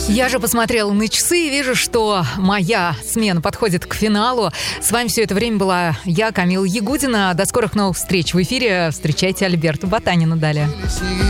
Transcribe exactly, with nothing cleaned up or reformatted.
Я же посмотрела на часы и вижу, что моя смена подходит к финалу. С вами все это время была я, Камила Ягудина. До скорых новых встреч в эфире. Встречайте Альберта Ботанина далее.